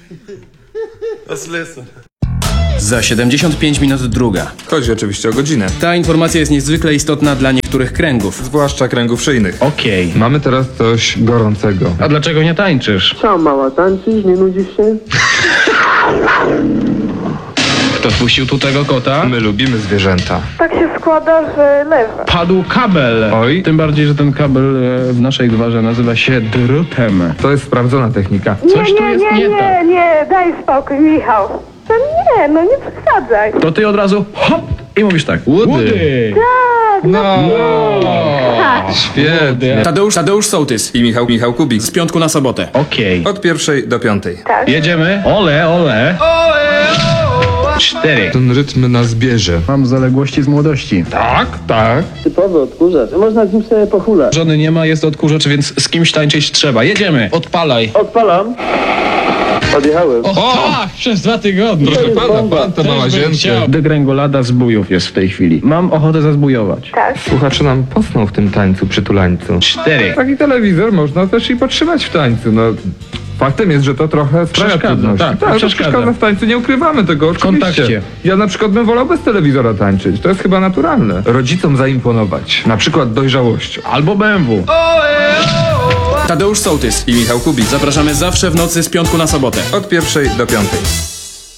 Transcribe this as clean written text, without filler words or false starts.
Let's listen. Za 75 minut druga. Chodzi oczywiście o godzinę. Ta informacja jest niezwykle istotna dla niektórych kręgów. Zwłaszcza kręgów szyjnych. Okej. Mamy teraz coś gorącego. A dlaczego nie tańczysz? Co, mała, tańczysz? Nie nudzisz się? Kto wpuścił tu tego kota? My lubimy zwierzęta. Tak się składa, że leży. Padł kabel. Oj. Tym bardziej, że ten kabel w naszej gwarze nazywa się drutem. To jest sprawdzona technika. Coś tu jest nie tak. nie, daj spokój, Michał. No nie, no nie przesadzaj. To ty od razu hop i mówisz tak. Łudy. No, świetnie. Tadeusz Sołtys. I Michał Kubik. Z piątku na sobotę. Okej. Od 1 do 5. Jedziemy. Ole, ole. 4. Ten rytm nas bierze. Mam zaległości z młodości. Tak. Typowy odkurzacz. Można z nim sobie pochulać. Żony nie ma, jest odkurzacz, więc z kimś tańczyć trzeba. Jedziemy. Odpalaj. Odpalam. Odjechałem. Tak, przez 2 tygodnie. Proszę pan to ma łazienkę. Degrengolada zbójów jest w tej chwili. Mam ochotę zazbujować. Tak. Słuchacze nam posną w tym tańcu, przytulańcu. 4. Taki telewizor można też i podtrzymać w tańcu, no. Faktem jest, że to trochę sprawia Przeszkadza, trudności. tak, to przeszkadza w tańcu, nie ukrywamy tego, oczywiście. kontakcie. Ja na przykład bym wolał bez telewizora tańczyć, to jest chyba naturalne. Rodzicom zaimponować, na przykład dojrzałością. Albo BMW. Tadeusz Sołtys I Michał Kubik. Zapraszamy zawsze w nocy z piątku na sobotę. Od 1 do 5.